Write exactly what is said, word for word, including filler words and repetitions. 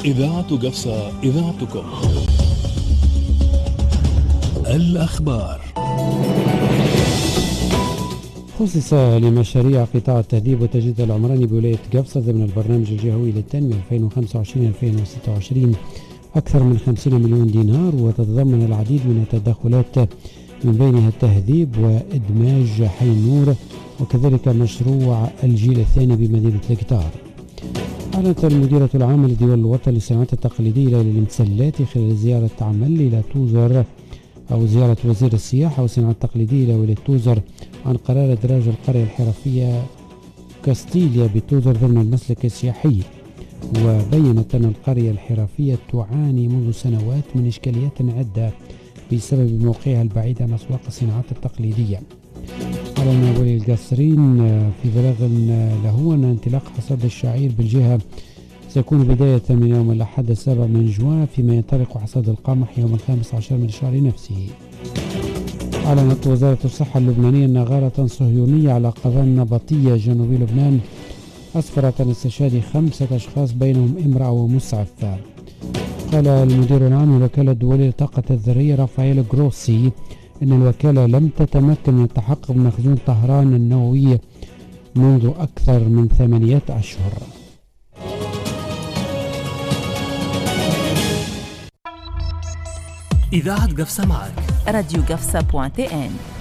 إذاعة قفصة، إذاعتكم. الأخبار. خصص لمشاريع قطاع التهذيب والتجديد العمراني بولاية قفصة ضمن البرنامج الجهوي للتنمية ألفين وخمسة وعشرين ألفين وستة وعشرين أكثر من خمسين مليون دينار، وتتضمن العديد من التدخلات من بينها التهذيب وإدماج حي النور وكذلك مشروع الجيل الثاني بمدينة القطار. أعلنت المديرة العامة لديوان الوطن للصناعات التقليدية إلى المسلات خلال زيارة عمل إلى توزر أو زيارة وزير السياحة والصناعات التقليدية إلى ولاية توزر عن قرار إدراج القرية الحرفية كاستيليا بتوزر ضمن المسلك السياحي، وبينت أن القرية الحرفية تعاني منذ سنوات من إشكاليات عدة بسبب موقعها البعيد عن أسواق الصناعات التقليدية. أعلن ولي القصرين في بلاغ له أن انطلاق حصاد الشعير بالجهة سيكون بداية من يوم الأحد السابع من جوان، فيما ينطلق حصاد القمح يوم الخامس عشر من الشهر نفسه. أعلنت وزارة الصحة اللبنانية أن غارة صهيونية على قضاء نبطية جنوب لبنان أسفرت عن استشهاد خمسة أشخاص بينهم امرأة ومسعف. قال المدير العام للوكالة الدولية للطاقة الذرية رافائيل جروسي أن الوكالة لم تتمكن من التحقق من مخزون طهران النووي منذ أكثر من ثمانية أشهر. إذاعة قفصة معك راديو قفصة بوانتي إن.